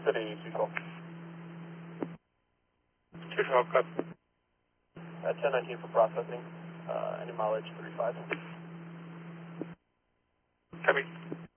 City, 212. 212, copy. 1019 for processing. Any mileage 35. Copy.